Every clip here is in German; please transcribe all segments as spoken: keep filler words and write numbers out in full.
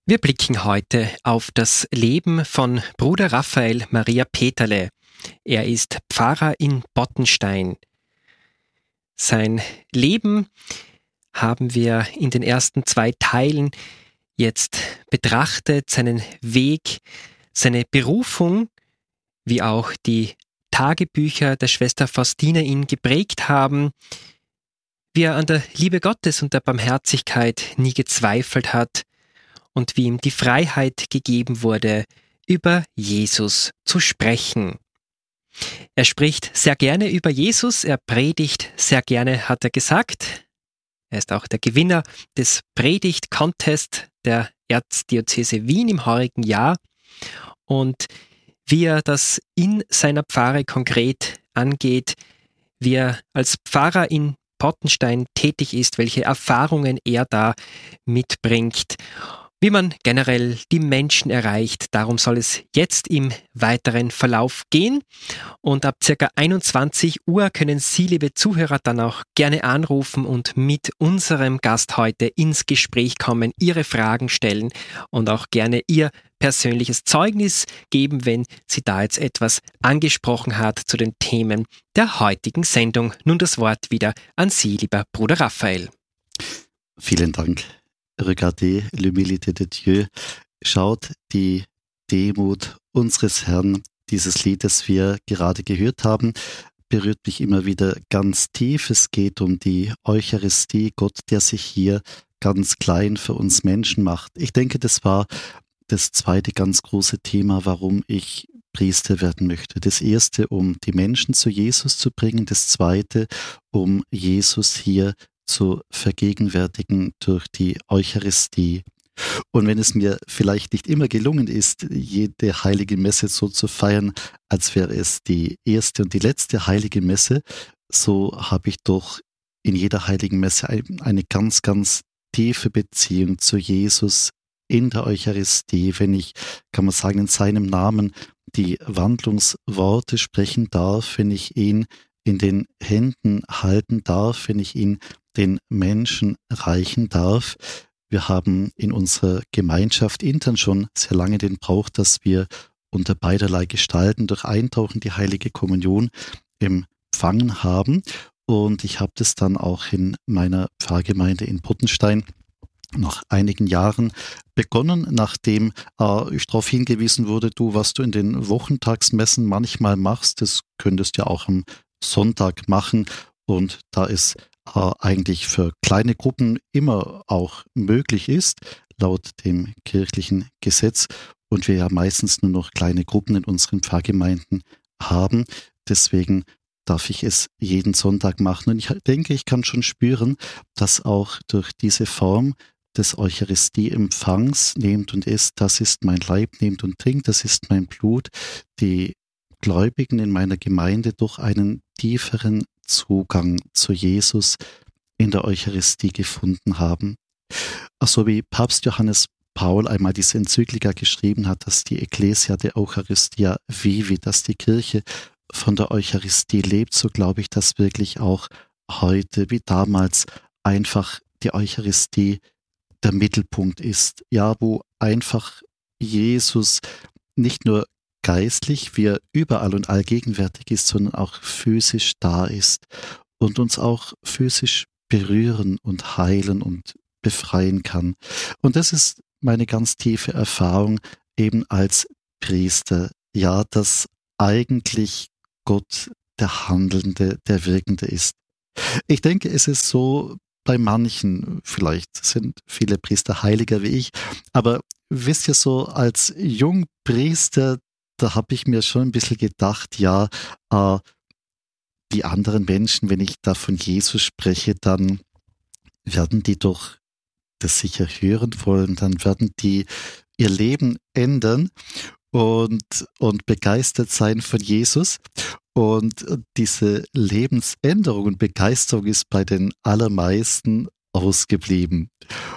Wir blicken heute auf das Leben von Bruder Raphael Maria Peterle. Er ist Pfarrer in Bottenstein. Sein Leben haben wir in den ersten zwei Teilen jetzt betrachtet, seinen Weg, seine Berufung, wie auch die Tagebücher der Schwester Faustina ihn geprägt haben, wie er an der Liebe Gottes und der Barmherzigkeit nie gezweifelt hat und wie ihm die Freiheit gegeben wurde, über Jesus zu sprechen. Er spricht sehr gerne über Jesus, er predigt sehr gerne, hat er gesagt. Er ist auch der Gewinner des Predigt-Contest der Erzdiözese Wien im heurigen Jahr. Und wie er das in seiner Pfarre konkret angeht, wie er als Pfarrer in Bottenstein tätig ist, welche Erfahrungen er da mitbringt, wie man generell die Menschen erreicht. Darum soll es jetzt im weiteren Verlauf gehen. Und ab circa einundzwanzig Uhr können Sie, liebe Zuhörer, dann auch gerne anrufen und mit unserem Gast heute ins Gespräch kommen, Ihre Fragen stellen und auch gerne Ihr persönliches Zeugnis geben, wenn sie da jetzt etwas angesprochen hat zu den Themen der heutigen Sendung. Nun das Wort wieder an Sie, lieber Bruder Raphael. Vielen Dank. Regardez l'humilité de Dieu. Schaut die Demut unseres Herrn. Dieses Lied, das wir gerade gehört haben, berührt mich immer wieder ganz tief. Es geht um die Eucharistie, Gott, der sich hier ganz klein für uns Menschen macht. Ich denke, das war das zweite ganz große Thema, warum ich Priester werden möchte. Das erste, um die Menschen zu Jesus zu bringen. Das zweite, um Jesus hier zu vergegenwärtigen durch die Eucharistie. Und wenn es mir vielleicht nicht immer gelungen ist, jede heilige Messe so zu feiern, als wäre es die erste und die letzte heilige Messe, so habe ich doch in jeder heiligen Messe eine ganz, ganz tiefe Beziehung zu Jesus in der Eucharistie, wenn ich, kann man sagen, in seinem Namen die Wandlungsworte sprechen darf, wenn ich ihn in den Händen halten darf, wenn ich ihn den Menschen reichen darf. Wir haben in unserer Gemeinschaft intern schon sehr lange den Brauch, dass wir unter beiderlei Gestalten durch Eintauchen in die Heilige Kommunion empfangen haben. Und ich habe das dann auch in meiner Pfarrgemeinde in Bottenstein nach einigen Jahren begonnen, nachdem äh, ich darauf hingewiesen wurde, du, was du in den Wochentagsmessen manchmal machst, das könntest du ja auch am Sonntag machen. Und da es äh, eigentlich für kleine Gruppen immer auch möglich ist, laut dem kirchlichen Gesetz, und wir ja meistens nur noch kleine Gruppen in unseren Pfarrgemeinden haben, deswegen darf ich es jeden Sonntag machen. Und ich denke, ich kann schon spüren, dass auch durch diese Form des Eucharistieempfangs, nehmt und esst, das ist mein Leib, nehmt und trinkt, das ist mein Blut, die Gläubigen in meiner Gemeinde durch einen tieferen Zugang zu Jesus in der Eucharistie gefunden haben. Ach so, wie Papst Johannes Paul einmal diese Enzyklika geschrieben hat, dass die Ecclesia de Eucharistia vivi, dass die Kirche von der Eucharistie lebt, so glaube ich, dass wirklich auch heute wie damals einfach die Eucharistie der Mittelpunkt ist. Ja, wo einfach Jesus nicht nur geistlich, wie er überall und allgegenwärtig ist, sondern auch physisch da ist und uns auch physisch berühren und heilen und befreien kann. Und das ist meine ganz tiefe Erfahrung eben als Priester. Ja, dass eigentlich Gott der Handelnde, der Wirkende ist. Ich denke, es ist so bei manchen, vielleicht sind viele Priester heiliger wie ich, aber wisst ihr so, als Jungpriester, da habe ich mir schon ein bisschen gedacht, ja, äh, die anderen Menschen, wenn ich da von Jesus spreche, dann werden die doch das sicher hören wollen, dann werden die ihr Leben ändern und, und begeistert sein von Jesus. Und diese Lebensänderung und Begeisterung ist bei den allermeisten ausgeblieben.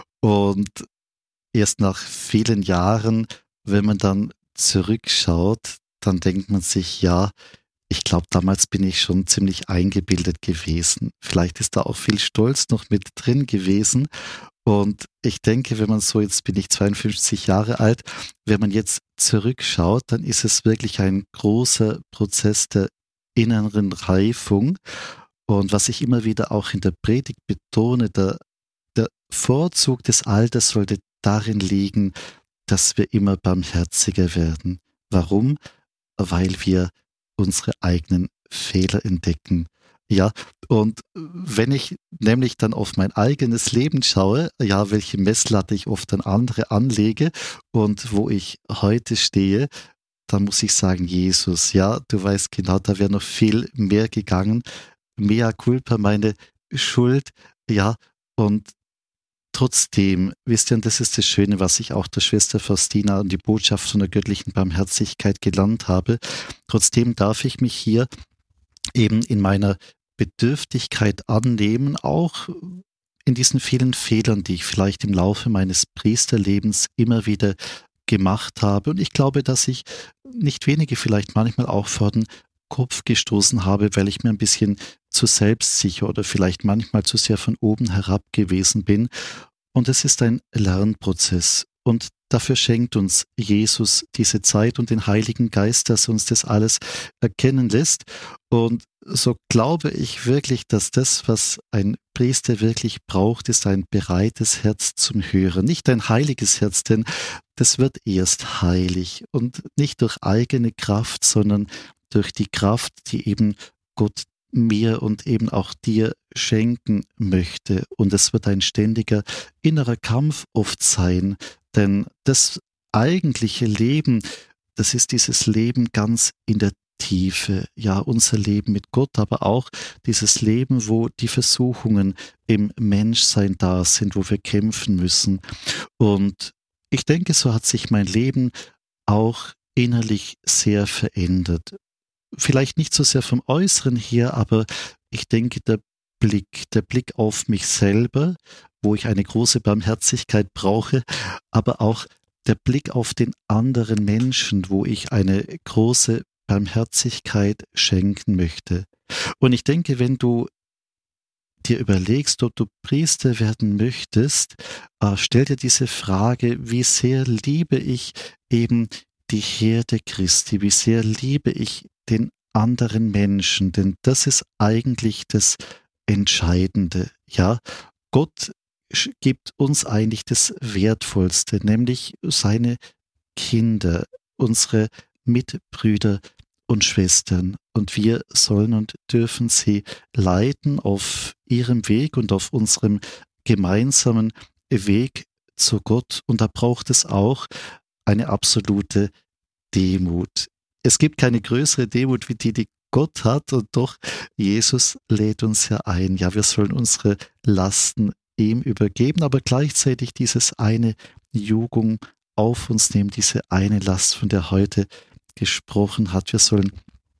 Und erst nach vielen Jahren, wenn man dann zurückschaut, dann denkt man sich, ja, ich glaube, damals bin ich schon ziemlich eingebildet gewesen. Vielleicht ist da auch viel Stolz noch mit drin gewesen. Und ich denke, wenn man so, jetzt bin ich zweiundfünfzig Jahre alt, wenn man jetzt zurückschaut, dann ist es wirklich ein großer Prozess der inneren Reifung. Und was ich immer wieder auch in der Predigt betone, der, der Vorzug des Alters sollte darin liegen, dass wir immer barmherziger werden. Warum? Weil wir unsere eigenen Fehler entdecken. Ja, und wenn ich nämlich dann auf mein eigenes Leben schaue, ja, welche Messlatte ich oft an andere anlege und wo ich heute stehe, dann muss ich sagen, Jesus, ja, du weißt genau, da wäre noch viel mehr gegangen. Mea culpa, meine Schuld, ja, und trotzdem, wisst ihr, und das ist das Schöne, was ich auch der Schwester Faustina und die Botschaft von der göttlichen Barmherzigkeit gelernt habe, trotzdem darf ich mich hier eben in meiner Bedürftigkeit annehmen, auch in diesen vielen Fehlern, die ich vielleicht im Laufe meines Priesterlebens immer wieder gemacht habe. Und ich glaube, dass ich nicht wenige vielleicht manchmal auch vor den Kopf gestoßen habe, weil ich mir ein bisschen zu selbstsicher oder vielleicht manchmal zu sehr von oben herab gewesen bin. Und es ist ein Lernprozess. Und dafür schenkt uns Jesus diese Zeit und den Heiligen Geist, dass uns das alles erkennen lässt. Und so glaube ich wirklich, dass das, was ein Priester wirklich braucht, ist ein bereites Herz zum Hören. Nicht ein heiliges Herz, denn das wird erst heilig. Und nicht durch eigene Kraft, sondern durch die Kraft, die eben Gott mir und eben auch dir schenken möchte. Und es wird ein ständiger innerer Kampf oft sein, denn das eigentliche Leben, das ist dieses Leben ganz in der Tiefe. Ja, unser Leben mit Gott, aber auch dieses Leben, wo die Versuchungen im Menschsein da sind, wo wir kämpfen müssen. Und ich denke, so hat sich mein Leben auch innerlich sehr verändert. Vielleicht nicht so sehr vom Äußeren her, aber ich denke, der Blick, der Blick auf mich selber, wo ich eine große Barmherzigkeit brauche, aber auch der Blick auf den anderen Menschen, wo ich eine große Barmherzigkeit schenken möchte. Und ich denke, wenn du dir überlegst, ob du Priester werden möchtest, äh, stell dir diese Frage, wie sehr liebe ich eben die Herde Christi, wie sehr liebe ich den anderen Menschen, denn das ist eigentlich das Entscheidende. Ja, Gott gibt uns eigentlich das Wertvollste, nämlich seine Kinder, unsere Mitbrüder und Schwestern. Und wir sollen und dürfen sie leiten auf ihrem Weg und auf unserem gemeinsamen Weg zu Gott. Und da braucht es auch eine absolute Demut. Es gibt keine größere Demut wie die, die Gott hat, und doch Jesus lädt uns ja ein. Ja, wir sollen unsere Lasten ihm übergeben, aber gleichzeitig dieses eine Jugung auf uns nehmen, diese eine Last, von der heute gesprochen hat. Wir sollen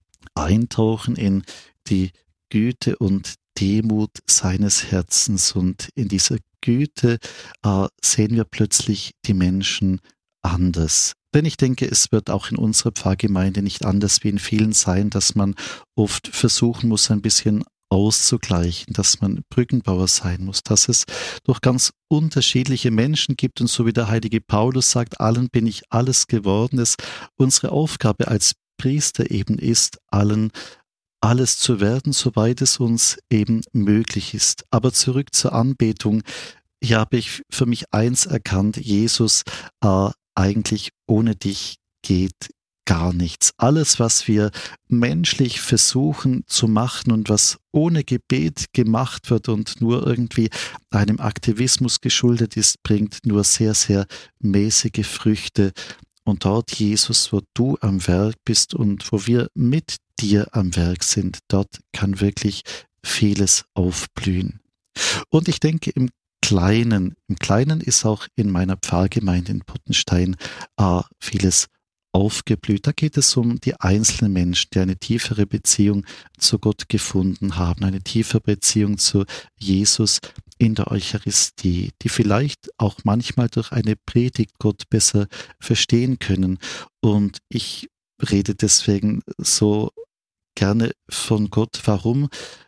eintauchen in die Güte und Demut seines Herzens, und in dieser Güte äh, sehen wir plötzlich die Menschen anders. Denn ich denke, es wird auch in unserer Pfarrgemeinde nicht anders wie in vielen sein, dass man oft versuchen muss, ein bisschen auszugleichen, dass man Brückenbauer sein muss, dass es doch ganz unterschiedliche Menschen gibt, und so wie der heilige Paulus sagt, allen bin ich alles geworden, es unsere Aufgabe als Priester eben ist, allen alles zu werden, soweit es uns eben möglich ist. Aber zurück zur Anbetung. Hier habe ich für mich eins erkannt, Jesus, äh, eigentlich ohne dich geht gar nichts. Alles, was wir menschlich versuchen zu machen und was ohne Gebet gemacht wird und nur irgendwie einem Aktivismus geschuldet ist, bringt nur sehr, sehr mäßige Früchte. Und dort, Jesus, wo du am Werk bist und wo wir mit dir am Werk sind, dort kann wirklich vieles aufblühen. Und ich denke, im Kleinen, im Kleinen ist auch in meiner Pfarrgemeinde in Pottenstein äh, vieles aufgeblüht. Da geht es um die einzelnen Menschen, die eine tiefere Beziehung zu Gott gefunden haben, eine tiefere Beziehung zu Jesus in der Eucharistie, die vielleicht auch manchmal durch eine Predigt Gott besser verstehen können. Und ich rede deswegen so gerne von Gott. Warum?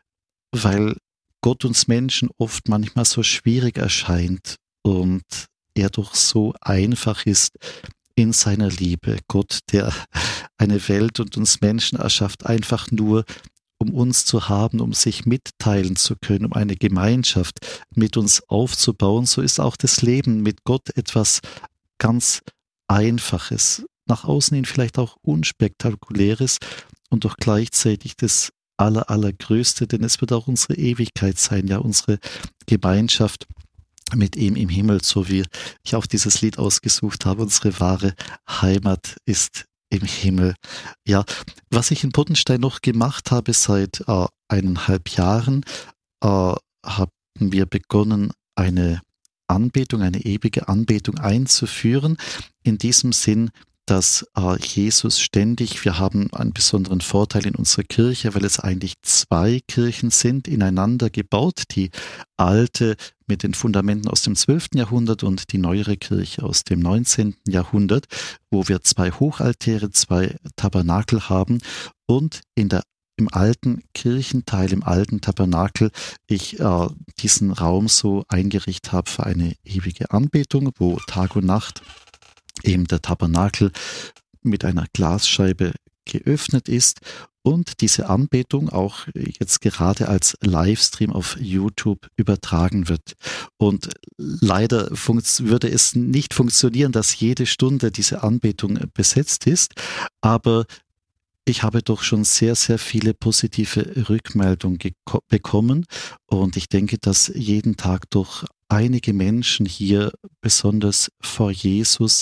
Weil Gott uns Menschen oft manchmal so schwierig erscheint und er doch so einfach ist in seiner Liebe. Gott, der eine Welt und uns Menschen erschafft, einfach nur, um uns zu haben, um sich mitteilen zu können, um eine Gemeinschaft mit uns aufzubauen. So ist auch das Leben mit Gott etwas ganz Einfaches, nach außen hin vielleicht auch unspektakuläres und doch gleichzeitig das aller, allergrößte, denn es wird auch unsere Ewigkeit sein, ja, unsere Gemeinschaft mit ihm im Himmel, so wie ich auch dieses Lied ausgesucht habe. Unsere wahre Heimat ist im Himmel. Ja, was ich in Pottenstein noch gemacht habe seit äh, eineinhalb Jahren, äh, haben wir begonnen, eine Anbetung, eine ewige Anbetung einzuführen. In diesem Sinn, dass äh, Jesus ständig, wir haben einen besonderen Vorteil in unserer Kirche, weil es eigentlich zwei Kirchen sind, ineinander gebaut. Die alte mit den Fundamenten aus dem zwölften Jahrhundert und die neuere Kirche aus dem neunzehnten Jahrhundert, wo wir zwei Hochaltäre, zwei Tabernakel haben und in der im alten Kirchenteil, im alten Tabernakel, ich äh, diesen Raum so eingerichtet habe für eine ewige Anbetung, wo Tag und Nacht eben der Tabernakel mit einer Glasscheibe geöffnet ist und diese Anbetung auch jetzt gerade als Livestream auf YouTube übertragen wird. Und leider würde es nicht funktionieren, dass jede Stunde diese Anbetung besetzt ist, aber ich habe doch schon sehr, sehr viele positive Rückmeldungen bekommen und ich denke, dass jeden Tag doch einige Menschen hier besonders vor Jesus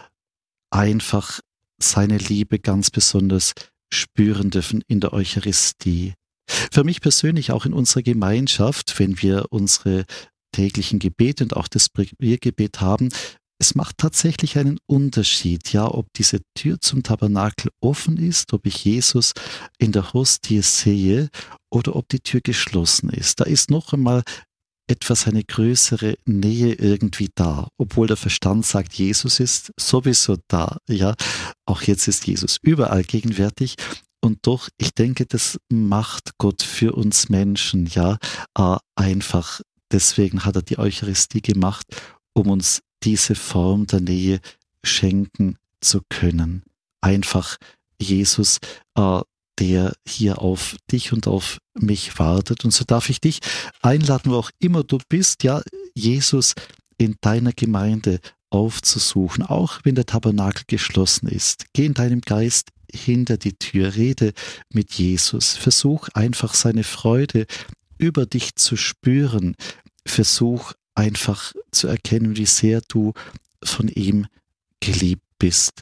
einfach seine Liebe ganz besonders spüren dürfen in der Eucharistie. Für mich persönlich auch in unserer Gemeinschaft, wenn wir unsere täglichen Gebete und auch das Breviergebet haben, es macht tatsächlich einen Unterschied, ja, ob diese Tür zum Tabernakel offen ist, ob ich Jesus in der Hostie sehe oder ob die Tür geschlossen ist. Da ist noch einmal etwas, eine größere Nähe irgendwie da, obwohl der Verstand sagt, Jesus ist sowieso da, ja. Auch jetzt ist Jesus überall gegenwärtig und doch, ich denke, das macht Gott für uns Menschen, ja, äh, einfach. Deswegen hat er die Eucharistie gemacht, um uns diese Form der Nähe schenken zu können. Einfach Jesus, äh, der hier auf dich und auf mich wartet. Und so darf ich dich einladen, wo auch immer du bist, ja, Jesus in deiner Gemeinde aufzusuchen, auch wenn der Tabernakel geschlossen ist. Geh in deinem Geist hinter die Tür, rede mit Jesus, versuch einfach seine Freude über dich zu spüren, versuch einfach zu erkennen, wie sehr du von ihm geliebt bist.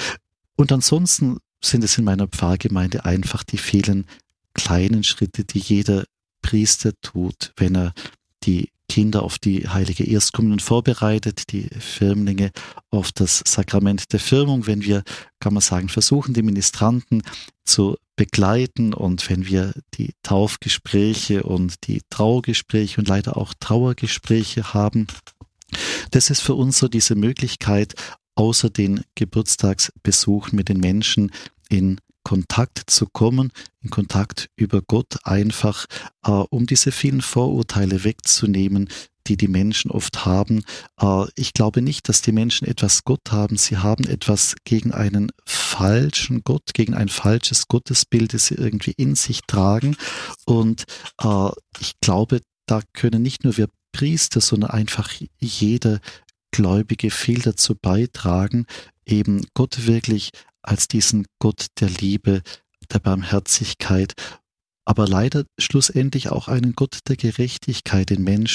Und ansonsten sind es in meiner Pfarrgemeinde einfach die vielen kleinen Schritte, die jeder Priester tut, wenn er die Kinder auf die heilige Erstkommunion vorbereitet, die Firmlinge auf das Sakrament der Firmung, wenn wir, kann man sagen, versuchen, die Ministranten zu begleiten und wenn wir die Taufgespräche und die Trauergespräche und leider auch Trauergespräche haben. Das ist für uns so diese Möglichkeit, außer den Geburtstagsbesuchen mit den Menschen in Kontakt zu kommen, in Kontakt über Gott einfach, äh, um diese vielen Vorurteile wegzunehmen, die die Menschen oft haben. Äh, ich glaube nicht, dass die Menschen etwas Gott haben. Sie haben etwas gegen einen falschen Gott, gegen ein falsches Gottesbild, das sie irgendwie in sich tragen. Und äh, ich glaube, da können nicht nur wir Priester, sondern einfach jeder Gläubige viel dazu beitragen, eben Gott wirklich als diesen Gott der Liebe, der Barmherzigkeit, aber leider schlussendlich auch einen Gott der Gerechtigkeit den Menschen